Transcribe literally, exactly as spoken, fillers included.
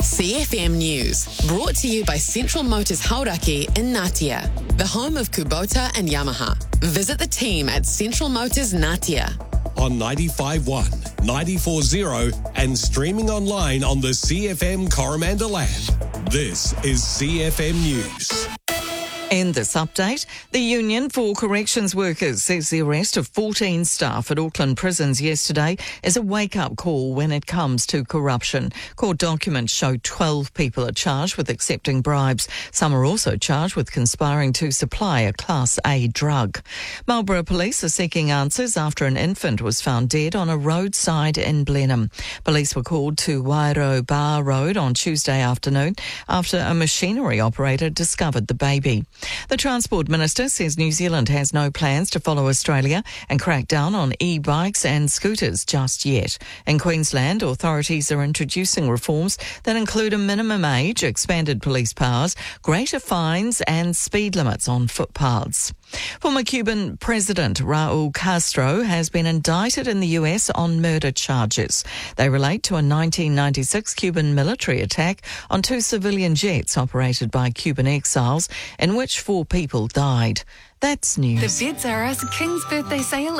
C F M News, brought to you by Central Motors Hauraki in Ngatea, the home of Kubota and Yamaha. Visit the team at Central Motors Ngatea. On ninety-five point one, ninety-four point zero and streaming online on the C F M Coromandel app. This is C F M News. In this update, the Union for Corrections Workers says the arrest of fourteen staff at Auckland prisons yesterday is a wake-up call when it comes to corruption. Court documents show twelve people are charged with accepting bribes. Some are also charged with conspiring to supply a Class A drug. Marlborough Police are seeking answers after an infant was found dead on a roadside in Blenheim. Police were called to Wairo Bar Road on Tuesday afternoon after a machinery operator discovered the baby. The Transport Minister says New Zealand has no plans to follow Australia and crack down on e-bikes and scooters just yet. In Queensland, authorities are introducing reforms that include a minimum age, expanded police powers, greater fines and speed limits on footpaths. Former Cuban President Raul Castro has been indicted in the U S on murder charges. They relate to a nineteen ninety-six Cuban military attack on two civilian jets operated by Cuban exiles, in which four people died. That's news. The Beds R Us King's Birthday Sale